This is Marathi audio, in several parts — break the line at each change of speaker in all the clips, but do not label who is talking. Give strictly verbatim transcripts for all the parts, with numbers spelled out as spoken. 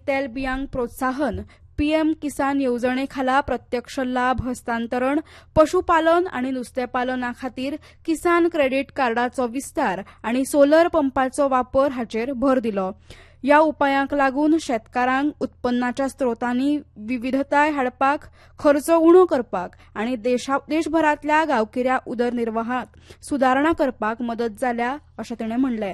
तेल बियांक प्रोत्साहन, पीएम किसान येवजणे खाला प्रत्यक्ष लाभ हस्तांतरण, पशुपालन आनी नुस्तेपालना खातीर किसान क्रेडीट कार्डाचो विस्तार आनी सोलर पंपाचो वापर हाचेर भर दिलो. ह्या उपायांक लागून शेतकारांक उत्पन्नाच्या स्त्रोतांनी विविधताय हाडपाक, खर्च उणो करपाक आनी देशभरांतल्या गांवगिऱ्या उदरनिर्वाहात सुदारणा करपाक मदत जाल्या अशें तिणें म्हणलें.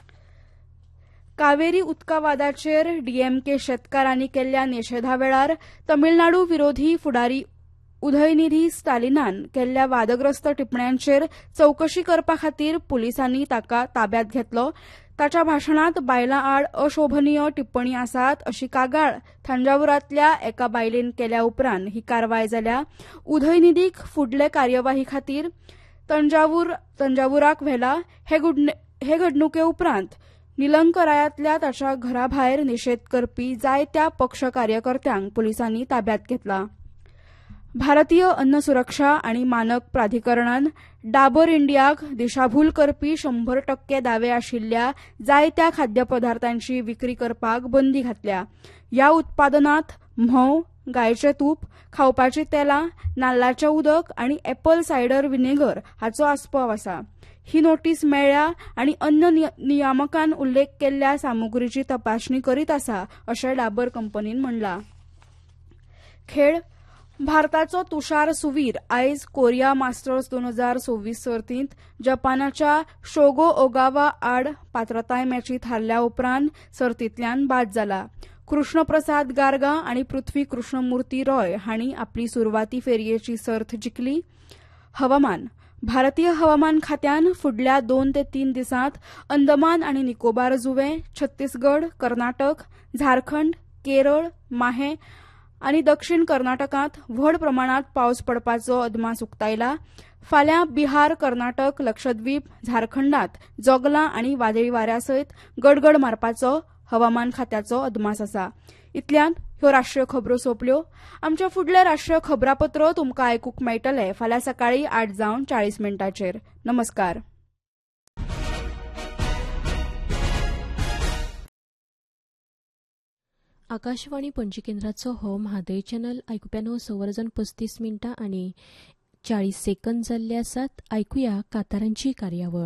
कावेरी उदका वादाचेर डीएमके शेतकारांनी केल्ल्या निशेधा वेळार तमिळनाडू विरोधी फुडारी उदयनिधी स्टालिनान केल्ल्या वादग्रस्त टिप्पण्यांचेर चवकशी करपा खातीर पुलिसांनी ताका ताब्यांत घेतलो. ताच्या भाशणांत बायलां आड अशोभनीय टिप्पणी आसात अशी कागाळ थांजावुरांतल्या एका बायलेन केल्या उपरांत ही कारवाय जाल्या. उदयनिधीक फुडले कार्यवाही खातीर तंजावूर तंजावुराक व्हेला. हे घडणुके उपरांत निलंकरायांतल्या ताच्या घरा भायर निशेध करपी जायत्या पक्ष कार्यकर्त्यांक पुलिसांनी ताब्यांत घेतला. भारतीय अन्न सुरक्षा आनी मानक प्राधिकरणान डाबर इंडियाक दिशाभूल करपी शंभर टक्के दावे आशिल्ल्या जायत्या खाद्यपदार्थांची विक्री करपाक बंदी घातल्या. ह्या उत्पादनांत म्होंव, गायचें तूप, खावपाची तेलां, नाल्लाचें उदक आनी एपल सायडर विनेगर हाचो आस्पाव आसा. ही नोटीस मेळ्ळ्या आनी अन्न नियामकान उल्लेख केल्ल्या सामुग्रीची तपासणी करीत आसा अशें डाबर कंपनीन म्हणलां. खेळ भारताचो तुषार सुवीर आयज कोरिया मास्टर्स दोन हजार सव्वीस सर्तींत जपानाच्या शोगो ओगावा आड पात्रताय मॅचींत हारल्या उपरांत सर्तींतल्यान बाद जाला. कृष्णप्रसाद गार्गा आनी पृथ्वी कृष्णमुर्ती रॉय हांणी आपली सुरवाती फेरयेची सर्त जिखली. हवामान भारतीय हवामान खात्यान फुडल्या दोन ते तीन दिसांत अंदमान आनी निकोबार जुंवे, छत्तीसगड, कर्नाटक, झारखंड, केरळ, माहे आनी दक्षिण कर्नाटकांत व्हड प्रमाणांत पावस पडपाचो अदमास उक्तायला. फाल्यां बिहार, कर्नाटक, लक्षद्वीप, झारखंडांत जोगलां आनी वादळी वाऱ्या सयत गडगड मारपाचो हवामान खात्याचो अदमास आसा. इतल्यान ह्यो राष्ट्रीय खबरो सोंपल्यो. आमचे फुडले राष्ट्रीय खबरापत्र तुमकां आयकूंक मेळटले फाल्यां सकाळीं आठ जावन चाळीस मिनटांचेर. नमस्कार.
आकाशवाणी पणजी केंद्राचो हो म्हादय चॅनल आयकुप्यानो स वरां पस्तीस मिनटां आनी चाळीस सेकंद जाल्ले आसात. आयकुया कांतारांची कार्यावळ.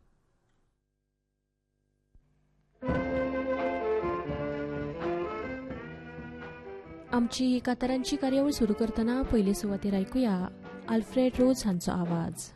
आमची ही कांतारांची कार्यावळ सुरू करतना पयले सुवातेर आयकुया आल्फ्रेड रोज हांचो आवाज.